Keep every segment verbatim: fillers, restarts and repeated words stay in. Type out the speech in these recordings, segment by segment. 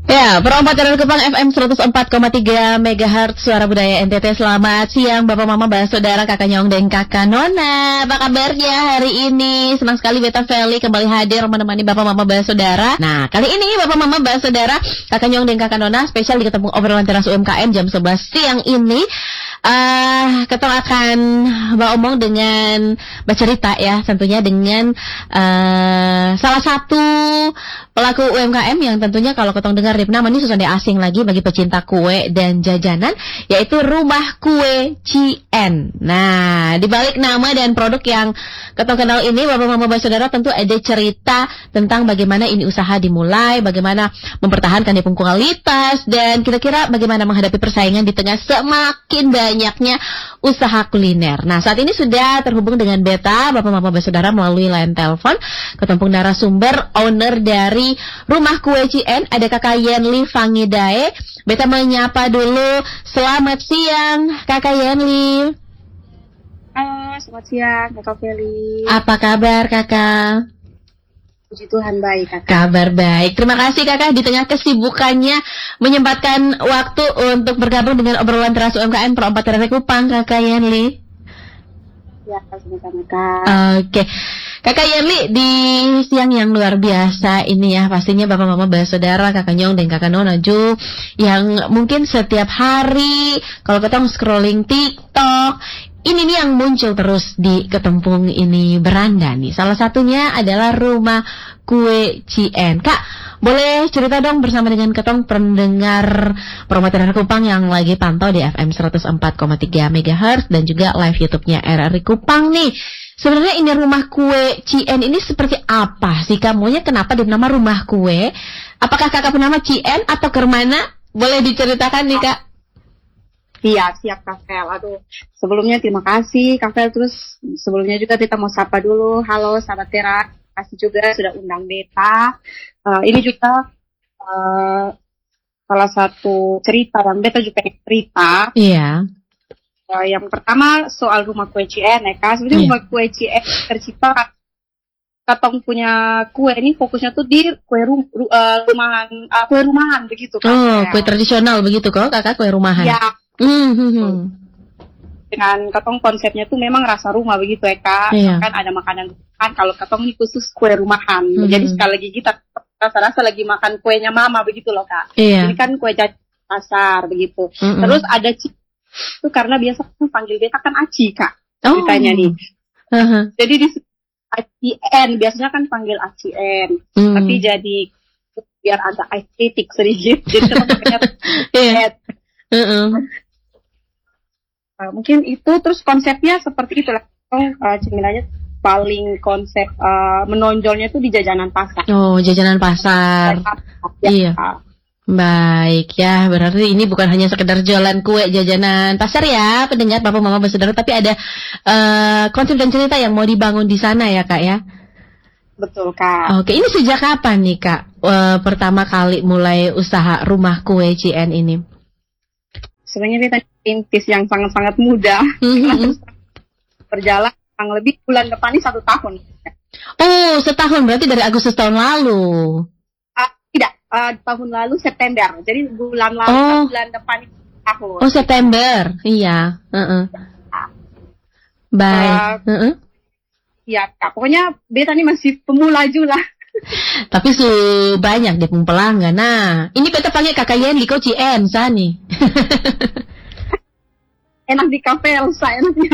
Ya, perempat dari Kupang F M seratus empat koma tiga Megahertz Suara Budaya N T T. Selamat siang Bapak Mama, Mbak Saudara, Kakak Nyong dan Kakak Nona. Apa kabarnya hari ini? Senang sekali Beta Feli kembali hadir menemani Bapak Mama, Mbak Saudara. Nah, kali ini Bapak Mama, Mbak Saudara, Kakak Nyong dan Kakak Nona spesial di ketemu obrolan teras U M K M jam sebelas siang ini. Uh, Ketong akan beromong dengan bercerita ya, tentunya dengan uh, salah satu pelaku U M K M yang tentunya kalau ketong dengar nama ini susah asing lagi bagi pecinta kue dan jajanan, yaitu Rumah Kue Cien. Nah, di balik nama dan produk yang ketong kenal ini, Bapak Mama Bapak Saudara, tentu ada cerita tentang bagaimana ini usaha dimulai, bagaimana mempertahankan nipung kualitas, dan kira-kira bagaimana menghadapi persaingan di tengah semakin banyaknya usaha kuliner. Nah, saat ini sudah terhubung dengan Beta, Bapak Mama Bapak Saudara, melalui line telepon, ketempung narasumber owner dari Rumah Kue Cien, ada Kakak Yenli Fangidae. Beta menyapa dulu. Selamat siang, Kakak Yenli. Halo, selamat siang, Kakak Feli. Apa kabar, Kakak? Puji Tuhan, baik, Kakak. Kabar baik. Terima kasih, Kakak, di tengah kesibukannya menyempatkan waktu untuk bergabung dengan obrolan teras U M K M Perempat Rere Kupang, Kakak Yenli. Ya, sama-sama, Kak. Oke. Kakak Yenli, di siang yang luar biasa ini ya, pastinya Bapak Mama Bapak Saudara, Kakak Nyong dan Kakak Nona Ju, yang mungkin setiap hari kalau kita scrolling TikTok, ini nih yang muncul terus di ketempung ini beranda nih. Salah satunya adalah Rumah Kue Cien. Kak, boleh cerita dong bersama dengan ketong pendengar Perempat Kupang yang lagi pantau di F M seratus empat koma tiga Megahertz dan juga live YouTube-nya R R I Kupang nih. Sebenarnya ini Rumah Kue Cien ini seperti apa sih, Kak? Maunya kenapa dinama Rumah Kue? Apakah Kakak bernama Cien atau Kermana? Boleh diceritakan nih, Kak? Iya, siap, Kak Fel. Aduh, sebelumnya terima kasih, Kak Fel. Terus sebelumnya juga kita mau sapa dulu. Halo, sahabat Tera. Terima kasih juga sudah undang Beta. Uh, ini juga uh, salah satu cerita yang Beta juga cerita. Iya. Uh, yang pertama soal Rumah Kue Cien, ya, Kak. Sebenarnya yeah. Rumah Kue Cien tercipta katong punya kue ini fokusnya tuh di kue rum, uh, rumahan, uh, kue rumahan begitu, Kak. Oh, kue tradisional begitu kok, Kakak, kue rumahan. Ya. Mm-hmm. Dengan katong konsepnya tuh memang rasa rumah begitu ya, Kak. Yeah. Kan ada makanan rumahan, kalau katong ini khusus kue rumahan. Mm-hmm. Jadi sekali lagi kita rasa-rasa lagi makan kuenya mama begitu loh, Kak. Yeah. Jadi kan kue jajan pasar begitu. Mm-hmm. Terus ada ci itu karena biasa kan panggil Beta kan Aci, Kak. Ceritanya oh. nih. Uh-huh. Jadi di Acien biasanya kan panggil Acien. Mm-hmm. Tapi jadi biar ada estetik sedikit. Jadi kita pakainya yeah. uh-uh. Uh, mungkin itu, terus konsepnya seperti itulah. Uh, cemilannya paling konsep uh, menonjolnya itu di jajanan pasar. Oh, jajanan pasar. Ya, iya. Uh, Baik ya, berarti ini bukan hanya sekedar jualan kue jajanan pasar ya, pendengar Bapak Mama Saudara, tapi ada uh, konsep dan cerita yang mau dibangun di sana ya, Kak ya. Betul, Kak. Oke, ini sejak kapan nih, Kak, uh, pertama kali mulai usaha Rumah Kue Cien ini? Sebenarnya kita rintis yang sangat-sangat muda. Mm-hmm. Berjalan kurang lebih bulan depan ini satu tahun. Oh, setahun, berarti dari Agustus tahun lalu. Uh, tidak, uh, tahun lalu September. Jadi bulan lalu, oh. bulan depan ini tahun. Oh, September. Iya. Uh-uh. Uh, Baik. Uh, uh-uh. Ya, Kak. Pokoknya Beta ini masih pemula juga. Tapi su banyak deh pelanggan. Nah, ini Beta panggil Kakak Yenli kok Cien sani. Enak di kafe Elsa, enak di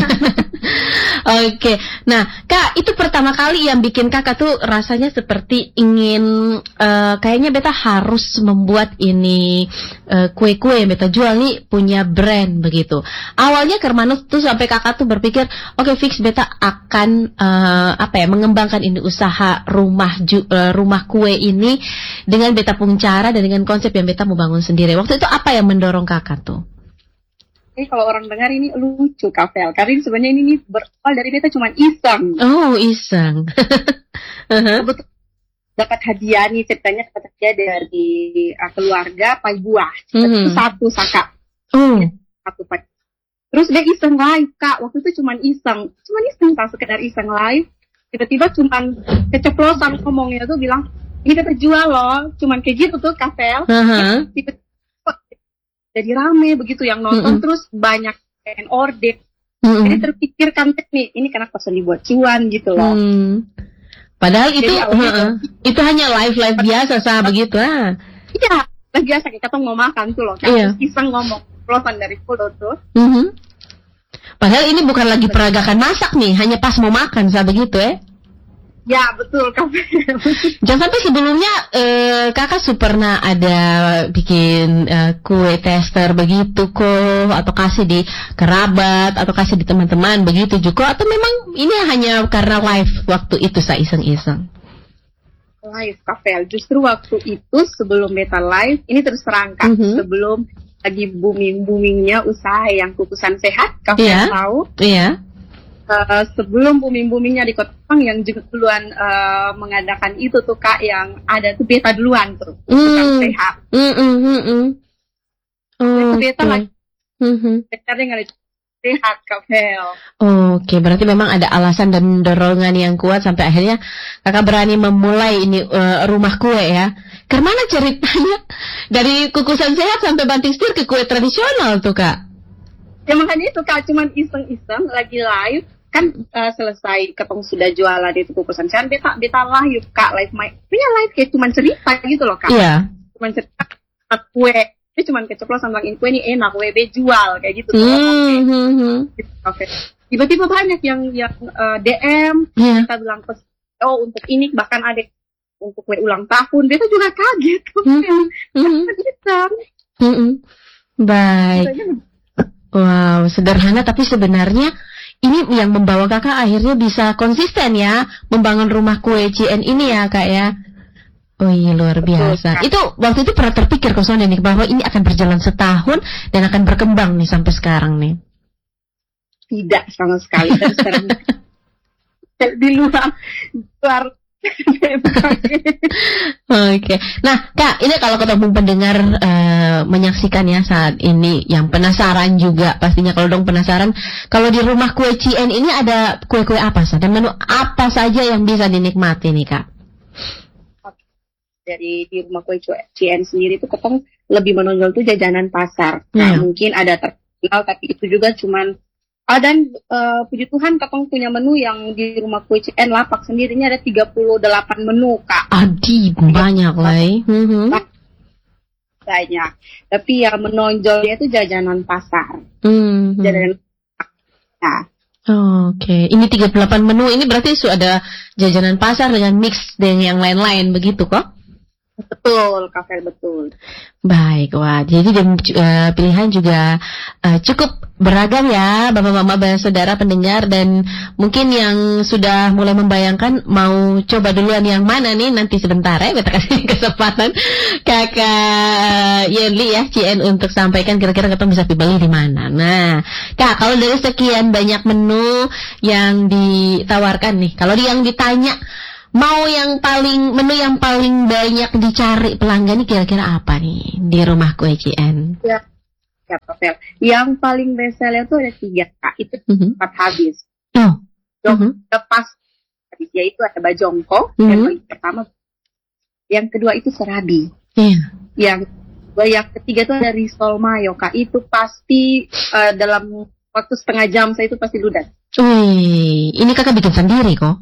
Oke, nah Kak, itu pertama kali yang bikin Kakak tuh rasanya seperti ingin uh, kayaknya Beta harus membuat ini uh, kue-kue yang Beta jual nih punya brand begitu. Awalnya Kermanus tuh sampai Kakak tuh berpikir, oke okay, fix Beta akan uh, apa ya mengembangkan ini usaha rumah ju, uh, rumah kue ini dengan Beta pun cara dan dengan konsep yang Beta mau bangun sendiri. Waktu itu apa yang mendorong Kakak tuh? Ini kalau orang dengar ini lucu, Kak Fel. Karena sebenarnya ini, ini berawal dari Beta cuma iseng. Oh, iseng. uh-huh. Kebetulan dapat hadiah nih, ceritanya dapat hadiah dari uh, keluarga pai buah. Mm-hmm. Satu saka. Oh. Satu pai. Terus dia iseng live, Kak. Waktu itu cuma iseng. Cuma iseng, tak sekedar iseng live. Tiba-tiba cuma keceplosan ngomongnya tuh bilang, ini kita jual loh, cuman kayak gitu tuh Kafel. Uh-huh. Jadi rame begitu yang nonton, uh-uh. terus banyak yang order. Uh-uh. Jadi terpikirkan nih, ini karena pesan dibuat cuan gitu loh. Hmm. Padahal itu uh-uh. itu hanya live live biasa sah begitu ah. Iya, live biasa kita tuh mau makan tuh loh, kan iya. Iseng ngomong pelosan dari foto tuh. Uh-huh. Padahal ini bukan lagi peragakan masak nih, hanya pas mau makan sah begitu eh. Ya betul Kak. Jangan sampai sebelumnya uh, kakak pernah ada bikin uh, kue tester begitu kok, atau kasih di kerabat atau kasih di teman-teman begitu juga, atau memang ini hanya karena live waktu itu saya iseng-iseng? Live Kak, justru waktu itu sebelum beta live ini terus terang Kak, uh-huh. sebelum lagi booming-boomingnya usaha yang kukusan sehat, Kak yeah. tahu? Iya. Yeah. Uh, sebelum booming-boomingnya di Kota Jepang yang juga duluan uh, mengadakan itu tuh Kak, yang ada tuh beta duluan tuh, kukusan mm. sehat. Mm mm mm mm. Oh, beta okay. lagi, mm-hmm. beta dengan sehat Kak Fel. Oh, Oke, okay. Berarti memang ada alasan dan dorongan yang kuat sampai akhirnya kakak berani memulai ini uh, rumah kue ya. Kemana ceritanya dari kukusan sehat sampai banting setir ke kue tradisional tuh Kak? Ya makanya itu Kak, cuman iseng-iseng lagi live kan, uh, selesai ketemu sudah jualan itu kukusan sehat, beta beta live Kak, live my punya live kayak cuman cerita gitu loh Kak. Iya. Yeah. Cuman cerita kue, ini cuman keceplosan bilang kue ini enak, kue be jual kayak gitu. Mm-hmm. Oke. Okay. Tiba-tiba banyak yang yang uh, D M, yeah. kita bilang pes, oh untuk ini, bahkan ada untuk kue ulang tahun, beta juga kaget. Mm-hmm. Mm-hmm. Baik. Wow, sederhana tapi sebenarnya ini yang membawa kakak akhirnya bisa konsisten ya membangun rumah kue C N ini ya Kak ya. Oh iya luar biasa. Betul, itu waktu itu pernah terpikir kok Sonia nih bahwa ini akan berjalan setahun dan akan berkembang nih sampai sekarang nih? Tidak sama sekali. Dan sekarang di luar luar. Oke, okay. Nah Kak, ini kalau ketemu pendengar uh, menyaksikan ya saat ini yang penasaran juga pastinya, kalau dong penasaran, kalau di rumah kue C N ini ada kue-kue apa saja dan menu apa saja yang bisa dinikmati nih Kak? Dari di rumah kue C N sendiri itu ketemu lebih menonjol tuh jajanan pasar. Nah, hmm. mungkin ada terkenal tapi itu juga cuman Ah, dan uh, puji Tuhan Kakak punya menu yang di rumah kue C N lapak sendirinya ada tiga puluh delapan menu Kak. Adi, banyak lah. Mm-hmm. Banyak. Tapi yang menonjolnya itu jajanan pasar. Mm-hmm. Jajanan pasar. Oh, Oke, okay. Ini tiga puluh delapan menu, ini berarti sudah ada jajanan pasar dengan mix dengan yang lain-lain begitu kok? Betul, Kak, betul. Baik, wah, jadi uh, pilihan juga uh, cukup beragam ya, bapak mama dan saudara pendengar, dan mungkin yang sudah mulai membayangkan mau coba duluan yang mana nih nanti sebentar ya, kita kasih kesempatan Kakak Yenli ya C N untuk sampaikan kira-kira kita bisa dibeli di mana. Nah, Kak, kalau dari sekian banyak menu yang ditawarkan nih, kalau yang ditanya mau yang paling, menu yang paling banyak dicari pelanggan ini kira-kira apa nih di rumah kue C N? Ya, ya Pak. Yang paling best seller itu ada tiga Kak, itu mm-hmm. cepat habis. Oh. Jong, mm-hmm. lepas habis yaitu ada bajongko, mm-hmm. yang pertama. Yang kedua itu serabi. Yeah. Yang yang ketiga itu ada risol mayo Kak, itu pasti uh, dalam waktu setengah jam saya itu pasti ludes. Wih, ini kakak bikin sendiri kok.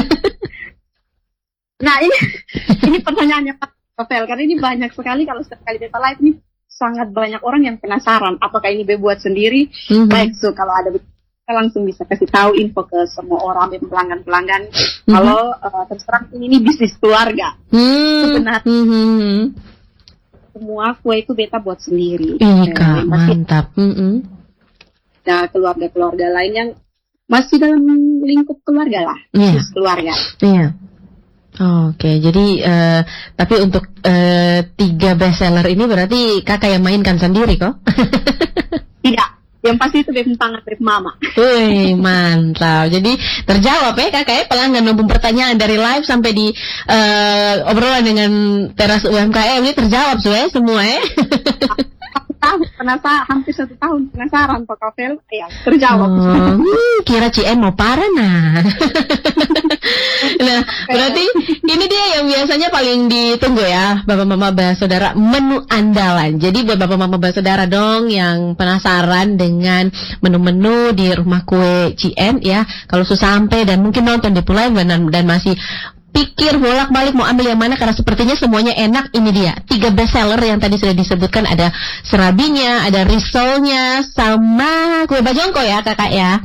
Nah ini ini pertanyaannya Pak Fel, karena ini banyak sekali kalau setiap kali beta live ini sangat banyak orang yang penasaran apakah ini be buat sendiri. Mm-hmm. Baik, so kalau ada kita langsung bisa kasih tahu info ke semua orang, pelanggan-pelanggan. Mm-hmm. Kalau uh, terserah ini, ini bisnis keluarga. Mm-hmm. Sebenarnya mm-hmm. semua kue itu beta buat sendiri. Iya Kak, mantap. Mm-hmm. Nah keluarga-keluarga lain yang masih dalam lingkup keluarga lah, yeah. bisnis keluarga. Iya. Yeah. Oke, okay, jadi uh, tapi untuk uh, tiga best seller ini berarti kakak yang mainkan sendiri kok? Tidak, yang pasti itu dari tangan dari mama. Wih, mantap. Jadi terjawab ya kakak ya, pelanggan maupun pertanyaan dari live sampai di uh, obrolan dengan teras U M K M ini terjawab ya semua ya. tahun penasaran, hampir satu tahun penasaran Pak Kafel, ya terjawab. Oh, kira C N mau parah nah. Nah, berarti ini dia yang biasanya paling ditunggu ya, Bapak Mama Saudara, menu andalan. Jadi buat Bapak Mama Saudara dong yang penasaran dengan menu-menu di rumah kue C N ya, kalau sudah sampai dan mungkin nonton di Pulai dan, dan masih pikir bolak-balik mau ambil yang mana karena sepertinya semuanya enak. Ini dia tiga best seller yang tadi sudah disebutkan, ada serabinya, ada risolnya, sama kue bajongko ya kakak ya.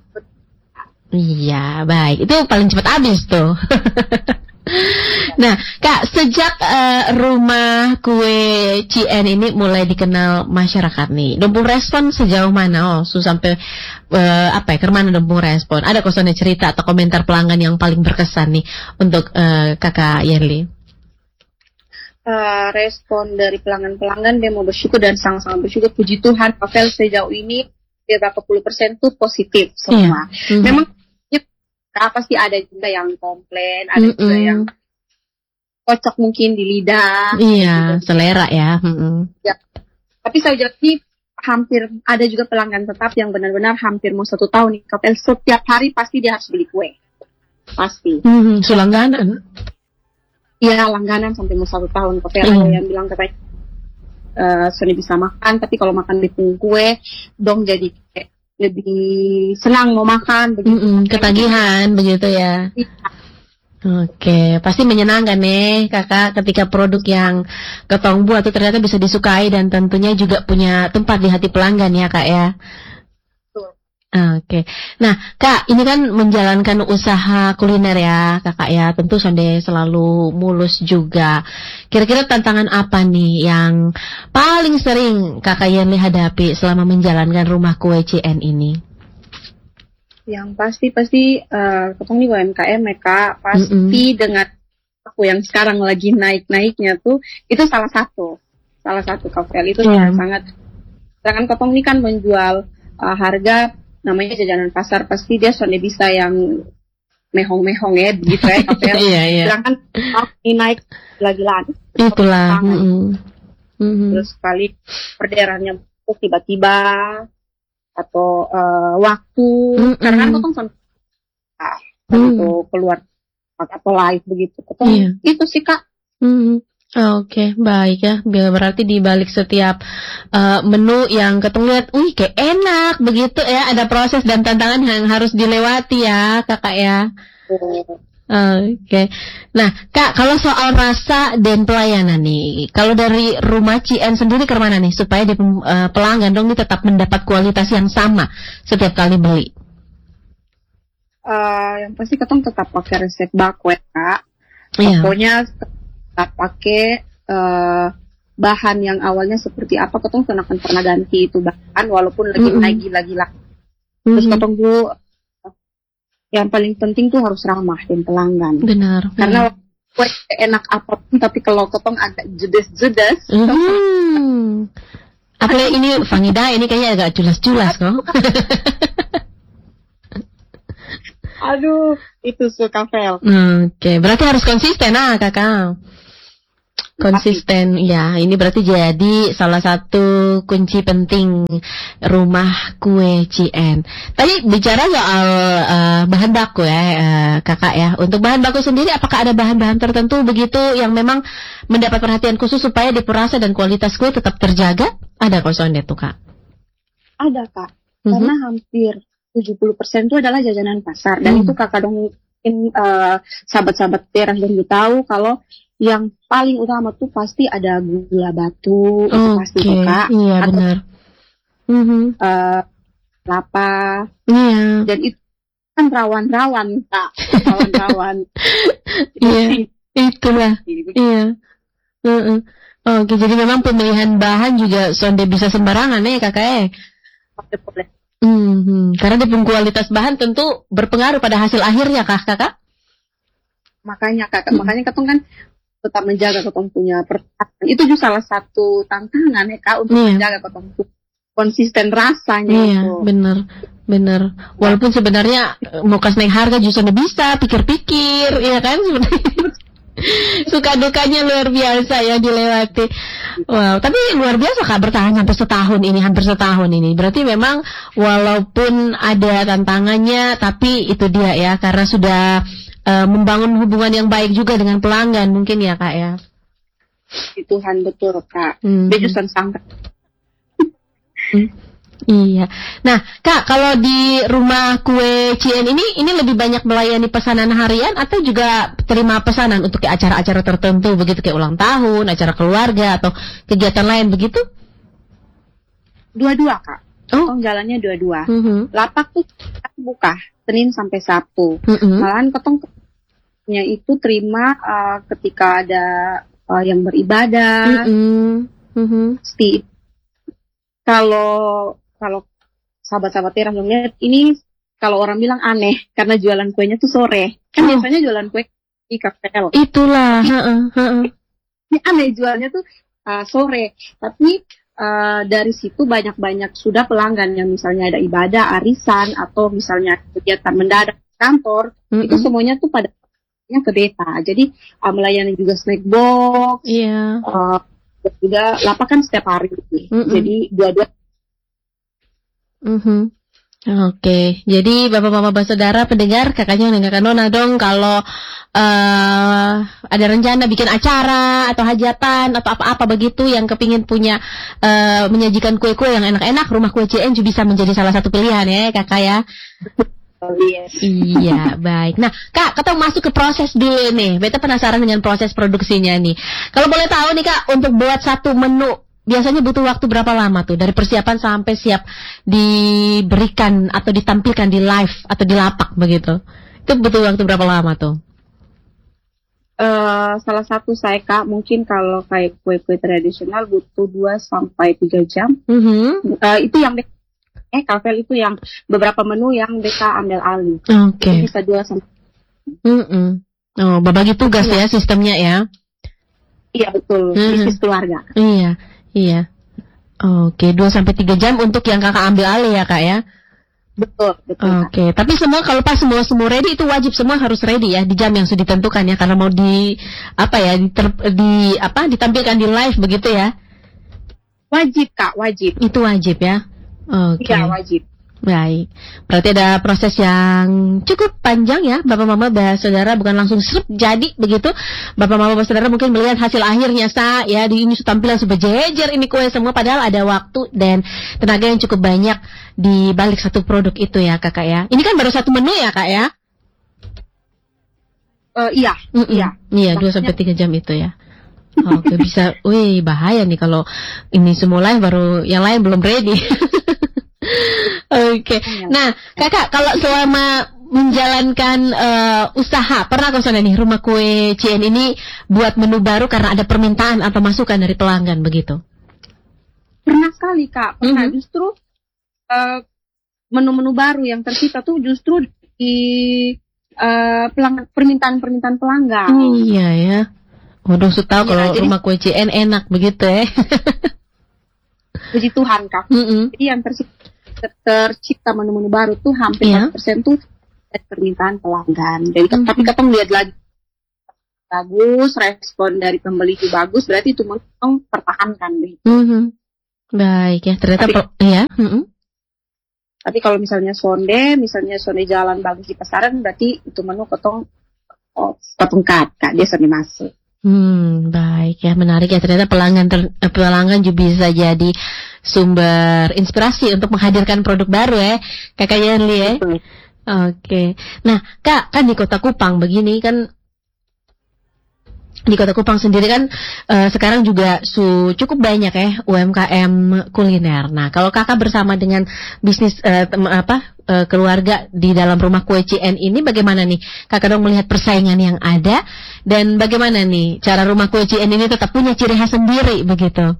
Iya baik, itu paling cepat habis tuh. Nah kak, sejak uh, rumah kue C N ini mulai dikenal masyarakat nih, Dempung respon sejauh mana? Oh su sampai uh, apa ya, kemana Dempung respon? Ada kosongnya cerita atau komentar pelanggan yang paling berkesan nih untuk uh, kakak Yerli? Uh, respon dari pelanggan-pelanggan dia mau bersyukur dan sangat-sangat bersyukur, puji Tuhan Pavel sejauh ini berapa puluh persen tuh positif semua. Iya. Mm-hmm. Memang apa sih, ada juga yang komplain, ada Mm-mm. juga yang cocok mungkin di lidah. Iya, gitu. Selera ya. Ya. Tapi sejauh ini hampir ada juga pelanggan tetap yang benar-benar hampir mau satu tahun nih. Kapel setiap hari pasti dia harus beli kue. Pasti. Mm-hmm. Selangganan. Iya, langganan sampai mau satu tahun. Kapel mm. ada yang bilang katanya uh, sudah bisa makan, tapi kalau makan di kue dong jadi kayak lebih senang mau makan begitu. Mm-mm, ketagihan begitu ya. Iya. Oke, pasti menyenangkan nih kakak ketika produk yang ketong buat itu ternyata bisa disukai dan tentunya juga punya tempat di hati pelanggan ya kak ya. Betul. Oke, nah kak ini kan menjalankan usaha kuliner ya kakak ya, tentu sonde selalu mulus juga. Kira-kira tantangan apa nih yang paling sering kakak Yerli hadapi selama menjalankan rumah kue C N ini? Yang pasti pasti uh, ketemu di U M K M mereka pasti Mm-mm. dengan aku yang sekarang lagi naik-naiknya tuh itu salah satu salah satu Kafel itu yeah. sangat. Sedangkan ketemu ini kan menjual uh, harga namanya jajanan pasar, pasti dia sudah bisa yang mehong-mehong ya gitu ya Kafel. Iya iya. Sedangkan ini naik gila-gilaan. Itulah. Mm-hmm. Terus sekali perderannya tiba-tiba atau uh, waktu mm-hmm. karena kan potong sampai ah, mm. keluar atau live begitu potong yeah. itu sih kak. Mm-hmm. Oke, okay, baik ya. Berarti di balik setiap uh, menu yang ketemu lihat, wih kayak enak begitu ya, ada proses dan tantangan yang harus dilewati ya kakak ya. Mm. Oke, okay. Nah kak, kalau soal rasa dan pelayanan nih, kalau dari rumah C N sendiri ke mana nih supaya di uh, pelanggan dong ini tetap mendapat kualitas yang sama setiap kali beli? Uh, yang pasti ketong tetap pakai resep bakwe kak. Yeah. Pokoknya tetap pakai uh, bahan yang awalnya seperti apa, ketong akan pernah ganti itu bahan walaupun lagi mm-hmm. naik gila-gila. Terus mm-hmm. ketong tuh yang paling penting tuh harus ramah dan pelanggan. Benar. Karena kue enak apapun, tapi kalau ketong agak judes-judes. Hmm. Apalagi ini Fangida ini kayaknya agak julas-julas kok. Aduh, itu suka Fel. Oke, okay. Berarti harus konsisten ah kakak. Konsisten, ya. Ini berarti jadi salah satu kunci penting rumah kue C N. Tadi bicara soal uh, bahan baku ya, uh, kakak ya. Untuk bahan baku sendiri, apakah ada bahan-bahan tertentu begitu yang memang mendapat perhatian khusus supaya dipurasa dan kualitas kue tetap terjaga? Ada kosongnya tuh kak? Ada kak, mm-hmm. karena hampir tujuh puluh persen itu adalah jajanan pasar. Dan mm. itu kakak dong mungkin uh, sahabat-sahabat teras dan tahu kalau yang paling utama tuh pasti ada gula batu, okay. itu pasti tuh kak. Iya atau, benar. Mm-hmm. Uh, kelapa. Iya. Dan itu kan rawan-rawan kak, rawan-rawan. Iya. Itulah. Iya. Uh-uh. Oke, jadi memang pemilihan bahan juga sonde bisa sembarangan ya kakak ya. Boleh. Mm-hmm. Karena di kualitas bahan tentu berpengaruh pada hasil akhirnya kak kakak. Makanya kakak, mm. makanya ketong kan tetap menjaga ketong punya pertahanan. Itu juga salah satu tantangan ya kak untuk yeah. menjaga ketong konsisten rasanya. Iya, yeah, bener, bener. Walaupun sebenarnya mau kasih naik harga justru nggak bisa, pikir-pikir, ya kan sebenarnya. Suka dukanya luar biasa ya dilewati. Wow, tapi luar biasa Kak bertahan sampai setahun ini, hampir setahun ini. Berarti memang walaupun ada tantangannya, tapi itu dia ya, karena sudah uh, membangun hubungan yang baik juga dengan pelanggan mungkin ya Kak ya. Tuhan betul Kak. Hmm. Bejusan sangka. Hmm. Iya. Nah, Kak, kalau di rumah kue Cien ini, ini lebih banyak melayani pesanan harian atau juga terima pesanan untuk acara-acara tertentu, begitu kayak ulang tahun, acara keluarga atau kegiatan lain begitu? Dua-dua Kak. Oh, Ketong jalannya dua-dua. uh-huh. Lapak tuh buka Senin sampai Sabtu. Uh-huh. Malahan ketongnya itu terima uh, ketika ada uh, yang beribadah. Uh-huh. Uh-huh. Pasti. Kalau kalau sahabat-sahabat teras ngeliat ini, kalau orang bilang aneh karena jualan kuenya tuh sore. Kan Oh. biasanya jualan kue di kafe. Itulah. Uh-uh. Uh-uh. Ini aneh jualnya tuh uh, sore. Tapi uh, dari situ banyak-banyak sudah pelanggan yang misalnya ada ibadah, arisan, atau misalnya kegiatan mendadak di kantor. Uh-uh. Itu semuanya tuh pada ke Beta. Jadi uh, melayani juga snack box. Iya. Uh, juga lapak kan setiap hari. Uh-uh. Jadi dua-dua. Mhm. Oke, jadi bapak mama saudara pendengar, kakaknya dan kakak Nona dong, kalau uh, ada rencana bikin acara atau hajatan atau apa-apa begitu yang kepingin punya uh, menyajikan kue-kue yang enak-enak, rumah kue Cien bisa menjadi salah satu pilihan ya kakak ya. Oh, yes. Iya, baik. Nah, Kak, kita masuk ke proses dulu nih. Beta penasaran dengan proses produksinya nih. Kalau boleh tahu nih Kak, untuk buat satu menu biasanya butuh waktu berapa lama tuh dari persiapan sampai siap diberikan atau ditampilkan di live atau di lapak begitu? Itu butuh waktu berapa lama tuh? Uh, salah satu saya Kak, mungkin kalau kayak kue-kue tradisional butuh dua sampai tiga jam. Mm-hmm. Uh, itu yang eh kavel itu yang beberapa menu yang beta ambil alih. Oke. Okay. Bisa dua sampai. Mm-hmm. Oh, berbagi tugas ya, ya sistemnya ya? Iya betul, mm-hmm. Bisnis keluarga. Iya. Iya, oke, dua sampai tiga jam untuk yang kakak ambil alih ya kak ya? Betul, betul. Oke, tapi semua kalau pas semua semua ready itu wajib semua harus ready ya di jam yang sudah ditentukan ya, karena mau di apa ya di, ter, di apa ditampilkan di live begitu ya? Wajib kak, wajib. Itu wajib ya? Oke. Iya wajib. Baik, berarti ada proses yang cukup panjang ya, bapak mama dan saudara, bukan langsung serp jadi begitu. Bapak mama dan saudara mungkin melihat hasil akhirnya sa ya di ini tampilan sebejejer ini kue semua, padahal ada waktu dan tenaga yang cukup banyak di balik satu produk itu ya kakak ya. Ini kan baru satu menu ya kak ya? Uh, iya, Mm-mm. iya, iya dua sampai tiga jam itu ya. Oke, bisa, wih bahaya nih kalau ini semua live baru yang lain belum ready. Oke, okay. Nah kakak kalau selama menjalankan uh, usaha pernah kau nih rumah kue Cien ini buat menu baru karena ada permintaan atau masukan dari pelanggan begitu? Pernah sekali kak, pernah mm-hmm. Justru uh, menu-menu baru yang tercipta tuh justru di uh, pelanggan, permintaan-permintaan pelanggan. Oh, iya ya. Waduh, sudah tahu ya, kalau jadi, rumah kue Cien enak begitu ya. Puji Tuhan kak. Mm-hmm. Jadi yang tercipta tercipta menu-menu baru tuh hampir yeah. lima puluh persen tuh dari permintaan pelanggan. Jadi mm-hmm. tapi kita melihat lagi bagus, respon dari pembeli itu bagus, berarti itu menu pertahankan deh. Mm-hmm. Baik ya, ternyata tapi, pro- ya. Mm-hmm. Tapi kalau misalnya sonde, misalnya sonde jalan bagus di pasaran, berarti itu menu ketong oh, ketong kat, kak dia sonde masuk. Hmm, baik ya, menarik ya, ternyata pelanggan ter, pelanggan juga bisa jadi sumber inspirasi untuk menghadirkan produk baru ya, kakak Yanli ya. Oke, okay. Nah kak, kan di Kota Kupang begini kan, di Kota Kupang sendiri kan uh, sekarang juga su cukup banyak ya U M K M kuliner. Nah kalau kakak bersama dengan bisnis uh, tem- apa uh, keluarga di dalam rumah kue Cien ini bagaimana nih kakak dong melihat persaingan yang ada dan bagaimana nih cara rumah kue Cien ini tetap punya ciri khas sendiri begitu?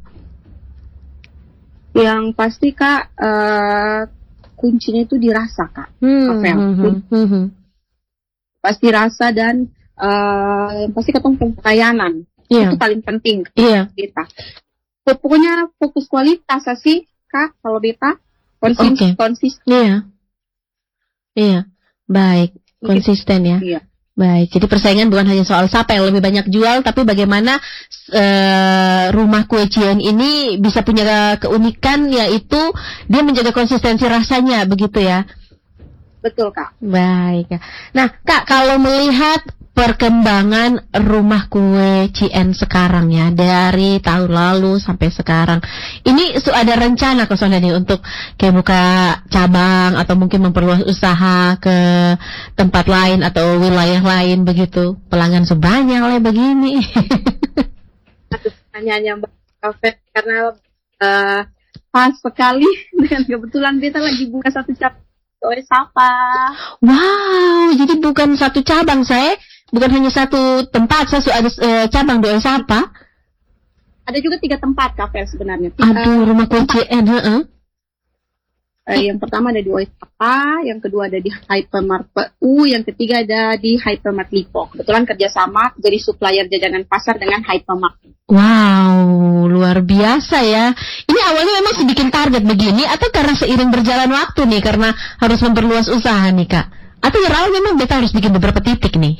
Yang pasti kak uh, kuncinya itu dirasa kak. Hmm, hmm, hmm, hmm. Pasti rasa dan Uh, yang pasti ketemu pelayanan yeah. Itu paling penting yeah. Beta. Pokoknya fokus kualitas sih kak kalau beta konsis okay. konsisten. Iya, iya, baik konsisten ya. Iya. Baik, jadi persaingan bukan hanya soal siapa yang lebih banyak jual, tapi bagaimana uh, uh, rumah kue Cien ini bisa punya keunikan, yaitu dia menjaga konsistensi rasanya, begitu ya? Betul, Kak. Baik. Nah, Kak, kalau melihat perkembangan rumah kue Cien sekarang ya, dari tahun lalu sampai sekarang, ini ada rencana ke sana nih untuk kayak buka cabang atau mungkin memperluas usaha ke tempat lain atau wilayah lain begitu? Pelanggan sebanyak oleh begini. Pertanyaannya Mbak Kafe, karena uh, pas sekali dan kebetulan beta lagi buka satu cabang oleh Sapa. Wow, jadi bukan satu cabang, saya bukan hanya satu tempat, saya ada uh, cabang di Sapa. Ada juga tiga tempat kafe sebenarnya. Aduh, rumah kue Cien, heeh. Uh, yang pertama ada di Oisapa, yang kedua ada di Hypermart P U, yang ketiga ada di Hypermart Lipo. Kebetulan kerjasama jadi supplier jajanan pasar dengan Hypermart. Wow, luar biasa ya. Ini awalnya memang sedikit target begini, atau karena seiring berjalan waktu nih, karena harus memperluas usaha nih, Kak? Atau ya awal memang beta harus bikin beberapa titik nih?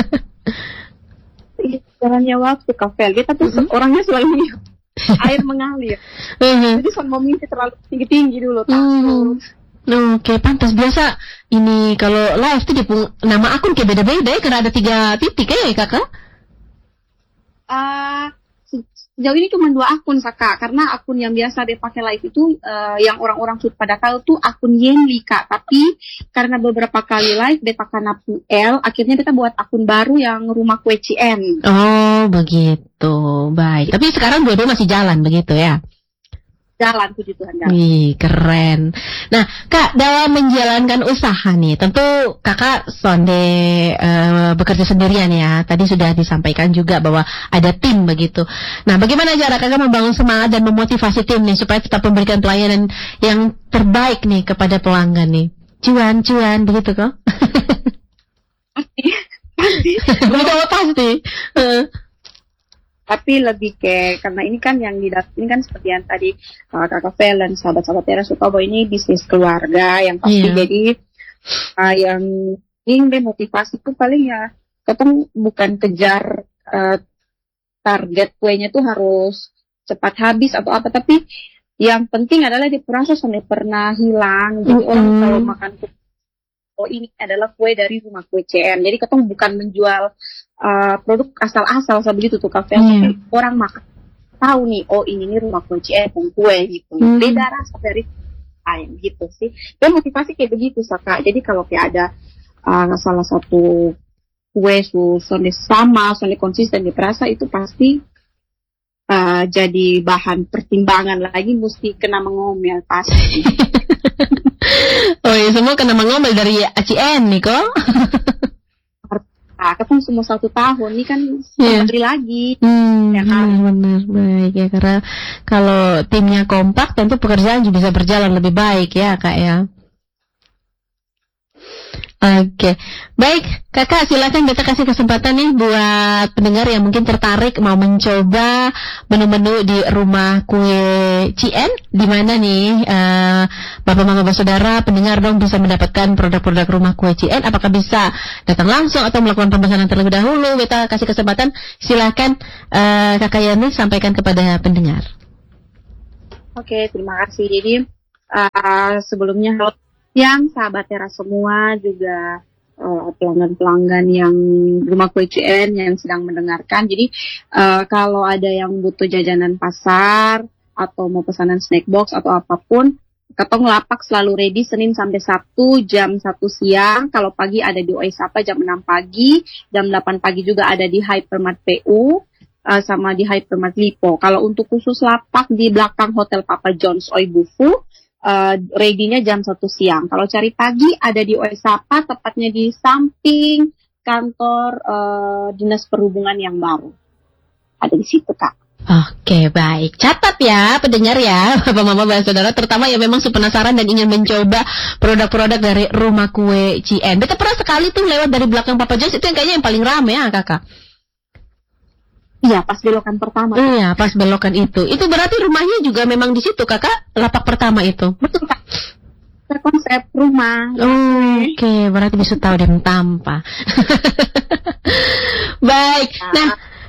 Caranya waktu kafe, beta tuh mm-hmm. orangnya selalu air mengalir. Uh-huh. Jadi soal mau mimpi terlalu tinggi-tinggi dulu. Uh-huh. Oke, okay, pantas biasa ini kalau live tuh dia pun nama akun kayak beda-beda ya, karena ada tiga titik ya, Kakak? Ah. Uh, Sejauh ini cuma dua akun, Kak, karena akun yang biasa dia pakai live itu uh, yang orang-orang sudah pada tahu tuh akun Yenli, Kak. Tapi karena beberapa kali live beta karena P L, akhirnya kita buat akun baru yang rumah kue Cien. Oh, begitu. Baik. Tapi sekarang dua-dua masih jalan begitu ya? Jalan, puji Tuhan, jalan. Wih, keren. Nah, Kak, dalam menjalankan usaha nih, tentu Kakak sonde uh, bekerja sendirian ya. Tadi sudah disampaikan juga bahwa ada tim begitu. Nah, bagaimana cara Kakak membangun semangat dan memotivasi tim nih supaya tetap memberikan pelayanan yang terbaik nih kepada pelanggan nih? Cuan-cuan begitu kok? Pasti, pasti. Betul, pasti. Uh. Tapi lebih ke, karena ini kan yang didat ini kan seperti yang tadi uh, Kakak Fel dan sahabat-sahabat Tera suka bahwa ini bisnis keluarga yang pasti, yeah. Jadi uh, yang ini motivasi itu paling ya ketemu bukan kejar uh, target kuenya tuh harus cepat habis atau apa, tapi yang penting adalah di proses sampai pernah hilang. Jadi mm-hmm. orang kalau makan kue, oh ini adalah kue dari rumah kue Cien. Jadi ketemu bukan menjual Uh, produk asal-asal sebegitu tuh kafe, yeah. Tapi orang makan tahu nih, oh ini nih rumah kue Cien kue gitu, mm. beda rasa dari lain gitu sih. Dan motivasi kayak begitu, Saka. Jadi kalau kayak ada uh, salah satu kue su sonde sama, sonde konsisten diperasa, itu pasti uh, jadi bahan pertimbangan lagi, mesti kena mengomel pasti. Oh iya, semua kena mengomel dari Cien nih kok. Nah, ketemu semua satu tahun, ini kan yeah. Beri lagi. Hmm, ya kan? Benar, baik ya, karena kalau timnya kompak, tentu pekerjaan juga bisa berjalan lebih baik ya, Kak ya. Oke, okay. Baik, Kakak silakan kita kasih kesempatan nih buat pendengar yang mungkin tertarik mau mencoba menu-menu di rumah kue Cien, di mana nih uh, Bapak Mama Saudara pendengar dong bisa mendapatkan produk-produk rumah kue Cien. Apakah bisa datang langsung atau melakukan pemesanan terlebih dahulu? Kita kasih kesempatan, silakan uh, Kakak Yani sampaikan kepada pendengar. Oke, okay, terima kasih. Jadi uh, sebelumnya yang sahabat Tera semua juga uh, pelanggan-pelanggan yang rumah kue Cien yang sedang mendengarkan. Jadi uh, kalau ada yang butuh jajanan pasar atau mau pesanan snack box atau apapun, Ketong lapak selalu ready Senin sampai Sabtu jam satu siang. Kalau pagi ada di Oisapa jam enam pagi, jam delapan pagi juga ada di Hypermart P U. Uh, sama di Hypermart Lipo. Kalau untuk khusus lapak di belakang Hotel Papa John's Oibufu, Uh, ready-nya jam satu siang. Kalau cari pagi ada di Oisapa, tepatnya di samping kantor uh, Dinas Perhubungan yang baru. Ada di situ, Kak. Oke, baik. Catat ya, pendengar ya, Bapak Mama dan Saudara, terutama yang memang penasaran dan ingin mencoba produk-produk dari rumah kue Cien. Kita pernah sekali tuh lewat dari belakang Papa John's, itu yang kayaknya yang paling rame ya, Kakak. Iya, pas belokan pertama. Iya, pas belokan itu. Itu berarti rumahnya juga memang di situ, Kakak? Lapak pertama itu? Betul, Kak. Konsep rumah. Oh, Oke, okay. Berarti bisa tahu dia tampa. Baik. Nah,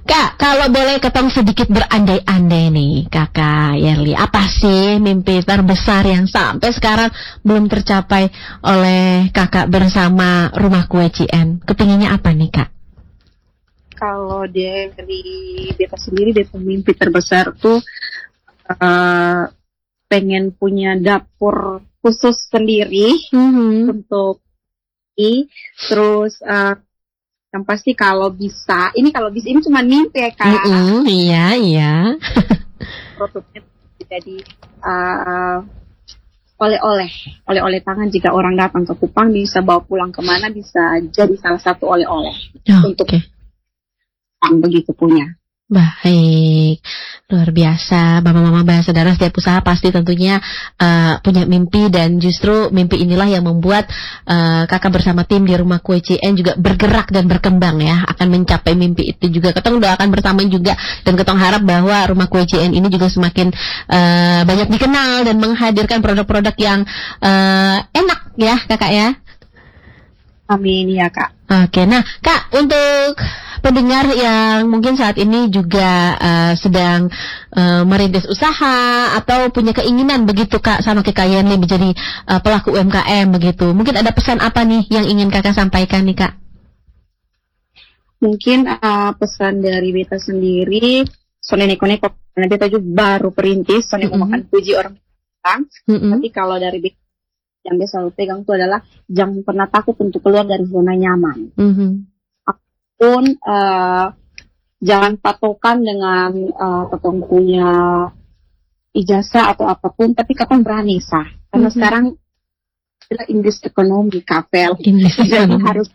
Kak, kalau boleh ketong sedikit berandai-andai nih, Kakak Yerli, apa sih mimpi terbesar yang sampai sekarang belum tercapai oleh Kakak bersama Rumah Kue Cien? Kepinginnya apa nih, Kak? Kalau dari beta sendiri, beta mimpi terbesar tuh uh, pengen punya dapur khusus sendiri mm-hmm. untuk i, terus uh, yang pasti kalau bisa, ini kalau bisa, ini cuma mimpi ya Kak. Mm-hmm, iya, iya. Produknya jadi uh, oleh-oleh, oleh-oleh tangan jika orang datang ke Kupang bisa bawa pulang kemana, bisa jadi salah satu oleh-oleh oh, untuk okay. Kupang begitu punya. Baik, luar biasa. Bapak Mama Bahasa Daerah setiap usaha pasti tentunya uh, punya mimpi, dan justru mimpi inilah yang membuat uh, Kakak bersama tim di Rumah Kue Cien juga bergerak dan berkembang ya, akan mencapai mimpi itu juga. Ketong doakan bersama juga, dan ketong harap bahwa Rumah Kue Cien ini juga semakin uh, banyak dikenal dan menghadirkan produk-produk yang uh, enak ya Kakak ya. Amin ya Kak. Oke, nah Kak, untuk pendengar yang mungkin saat ini juga uh, sedang uh, merintis usaha atau punya keinginan begitu Kak sama Kakak Yerli menjadi uh, pelaku U M K M begitu, mungkin ada pesan apa nih yang ingin Kakak sampaikan nih Kak? Mungkin uh, pesan dari beta sendiri, soalnya neko-neko karena beta juga baru perintis, soalnya mm-hmm. makan puji orang orang. Mm-hmm. Tapi kalau dari beta yang biasa selalu pegang itu adalah jangan pernah takut untuk keluar dari zona nyaman. Mm-hmm. Pun uh, jangan patokan dengan uh, ketong punya ijazah atau apapun, tapi ketong berani sah. Karena mm-hmm. sekarang adalah industri ekonomi kafel. Jadi harus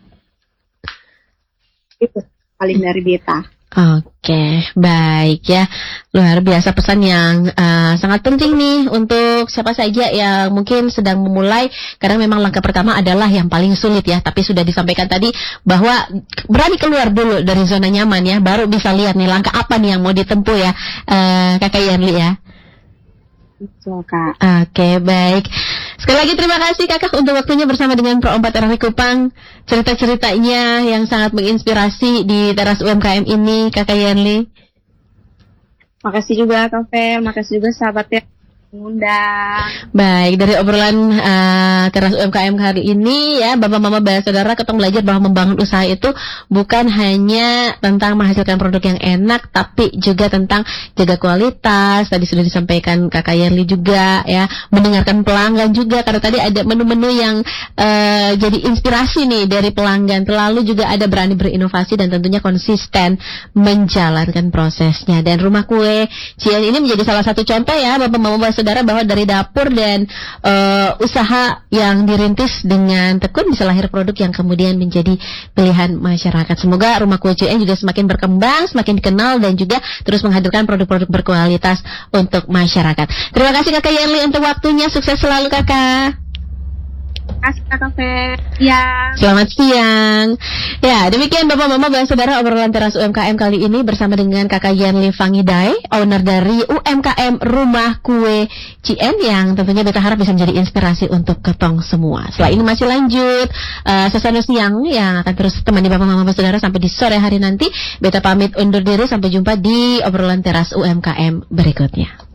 itu paling dari beta. Oke, baik ya. Luar biasa pesan yang uh, sangat penting nih untuk siapa saja yang mungkin sedang memulai. Karena memang langkah pertama adalah yang paling sulit ya. Tapi sudah disampaikan tadi bahwa berani keluar dulu dari zona nyaman ya, baru bisa lihat nih langkah apa nih yang mau ditempuh ya, uh, Kakak Yerli ya. Betul Kak. Oke, baik. Sekali lagi terima kasih Kakak untuk waktunya bersama dengan Pro empat R W Kupang. Cerita-ceritanya yang sangat menginspirasi di teras U M K M ini, Kakak Yerli. Makasih juga Kak Fel, makasih juga sahabatnya mengundang. Baik, dari obrolan uh, teras U M K M hari ini ya, Bapak Mama Bahasa Saudara, ketong belajar bahwa membangun usaha itu bukan hanya tentang menghasilkan produk yang enak, tapi juga tentang jaga kualitas. Tadi sudah disampaikan Kakak Yerli juga ya, mendengarkan pelanggan juga, karena tadi ada menu-menu yang uh, jadi inspirasi nih dari pelanggan. Lalu juga ada berani berinovasi dan tentunya konsisten menjalankan prosesnya. Dan Rumah Kue Cien ini menjadi salah satu contoh ya, Bapak Mama Bahasa Saudara, bahwa dari dapur dan uh, usaha yang dirintis dengan tekun bisa lahir produk yang kemudian menjadi pilihan masyarakat. Semoga Rumah Kue Cien juga semakin berkembang, semakin dikenal, dan juga terus menghadirkan produk-produk berkualitas untuk masyarakat. Terima kasih Kakak Yerli untuk waktunya, sukses selalu Kakak. Terima kasih Kakak Fer. Ya. Selamat siang. Ya, demikian Bapak Mama Bahasa Saudara obrolan teras U M K M kali ini bersama dengan Kakak Yerli Fangidai, owner dari U M K M Rumah Kue Cien, yang tentunya beta harap bisa menjadi inspirasi untuk ketong semua. Setelah ini masih lanjut uh, Sesana Siang yang akan terus temani Bapak Mama Bahasa Saudara sampai di sore hari nanti. Beta pamit undur diri, sampai jumpa di obrolan teras U M K M berikutnya.